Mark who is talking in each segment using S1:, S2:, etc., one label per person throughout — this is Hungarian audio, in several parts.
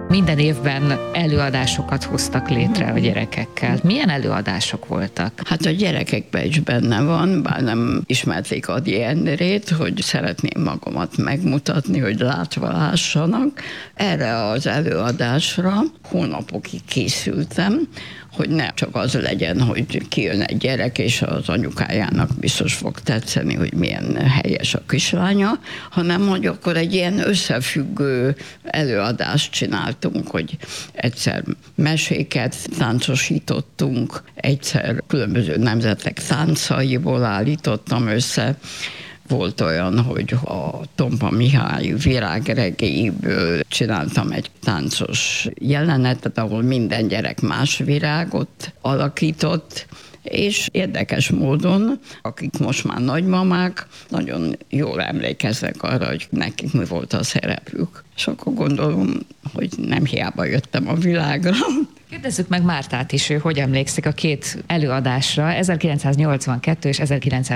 S1: Minden évben előadásokat hoztak létre a gyerekekkel. Milyen előadások voltak?
S2: Hát a gyerekekben is benne van, bár nem ismerték Ady Endrét, hogy szeretném magamat megmutatni, hogy látva lássanak. Erre az előadásra hónapokig készültem, hogy ne csak az legyen, hogy kijön egy gyerek, és az anyukájának biztos fog tetszeni, hogy milyen helyes a kislánya, hanem hogy akkor egy ilyen összefüggő előadást csináltunk, hogy egyszer meséket táncosítottunk, egyszer különböző nemzetek táncaiból állítottam össze. Volt olyan, hogy a Tompa Mihály virágregéiből csináltam egy táncos jelenetet, ahol minden gyerek más virágot alakított, és érdekes módon, akik most már nagymamák, nagyon jól emlékeznek arra, hogy nekik mi volt a szerepük. És akkor gondolom, hogy nem hiába jöttem a világra.
S1: Kérdezzük meg Mártát is, ő hogy emlékszik a két előadásra. 1982 és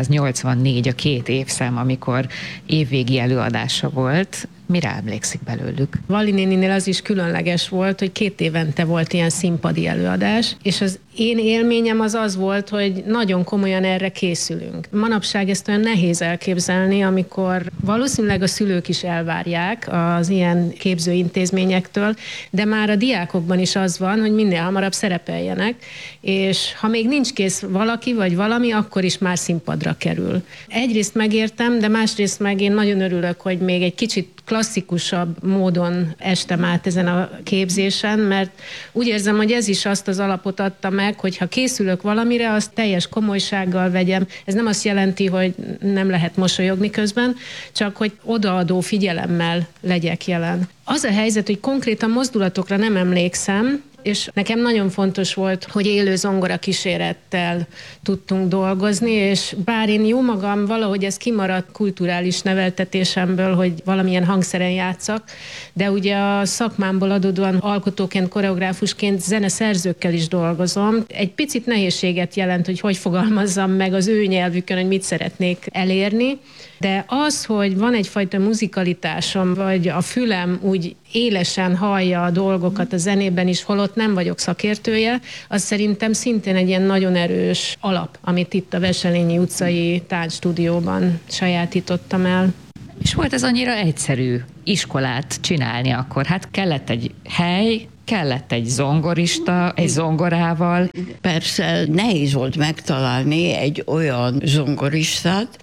S1: 1984 a két évszám, amikor évvégi előadása volt. Mire emlékszik belőlük?
S3: Valli néninél az is különleges volt, hogy 2 évente volt ilyen színpadi előadás, és az én élményem az volt, hogy nagyon komolyan erre készülünk. Manapság ezt olyan nehéz elképzelni, amikor valószínűleg a szülők is elvárják az ilyen képzőintézményektől, de már a diákokban is az van, hogy minél hamarabb szerepeljenek, és ha még nincs kész valaki vagy valami, akkor is már színpadra kerül. Egyrészt megértem, de másrészt meg én nagyon örülök, hogy még egy kicsit klasszikusabb módon estem át ezen a képzésen, mert úgy érzem, hogy ez is azt az alapot adta meg, hogy ha készülök valamire, azt teljes komolysággal vegyem. Ez nem azt jelenti, hogy nem lehet mosolyogni közben, csak hogy odaadó figyelemmel legyek jelen. Az a helyzet, hogy konkrétan mozdulatokra nem emlékszem, és nekem nagyon fontos volt, hogy élő zongora kísérettel tudtunk dolgozni, és bár én jó magam valahogy ez kimaradt kulturális neveltetésemből, hogy valamilyen hangszeren játszak, de ugye a szakmámból adódóan alkotóként, koreográfusként zeneszerzőkkel is dolgozom. Egy picit nehézséget jelent, hogy fogalmazzam meg az ő nyelvükön, hogy mit szeretnék elérni, de az, hogy van egyfajta muzikalitásom, vagy a fülem úgy élesen hallja a dolgokat a zenében is, holott nem vagyok szakértője, az szerintem szintén egy ilyen nagyon erős alap, amit itt a Wesselényi utcai táncstúdióban sajátítottam el.
S1: És volt ez annyira egyszerű iskolát csinálni akkor? Hát kellett egy hely, kellett egy zongorista, egy zongorával.
S2: Persze nehéz volt megtalálni egy olyan zongoristát,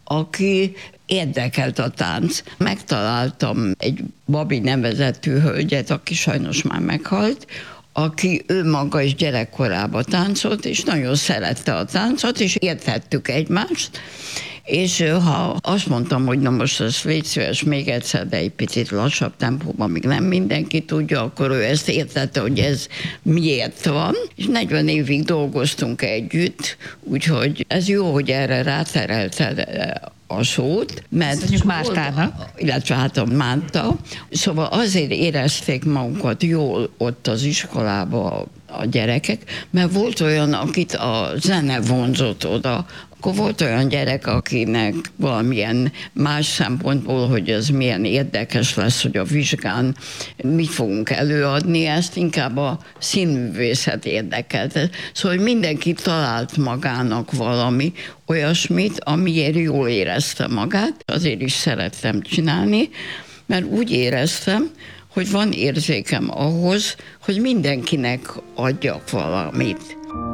S2: aki érdekelt a tánc. Megtaláltam egy Babi nevezetű hölgyet, aki sajnos már meghalt, aki ő maga is gyerekkorában táncolt, és nagyon szerette a táncot, és értettük egymást, és ha azt mondtam, hogy na most ez légy szíves még egyszer, de egy picit lassabb tempóban, még nem mindenki tudja, akkor ő ezt értette, hogy ez miért van, és 40 évig dolgoztunk együtt, úgyhogy ez jó, hogy erre ráterelte a szót, mert
S1: Mártának,
S2: illetve hát a Márta, szóval azért érezték magukat jól ott az iskolában a gyerekek, mert volt olyan, akit a zene vonzott oda, akkor volt olyan gyerek, akinek valamilyen más szempontból, hogy ez milyen érdekes lesz, hogy a vizsgán mit fogunk előadni, ezt inkább a színművészet érdekelte. Szóval hogy mindenki talált magának valami olyasmit, amiért jól érezte magát, azért is szerettem csinálni, mert úgy éreztem, hogy van érzékem ahhoz, hogy mindenkinek adjak valamit.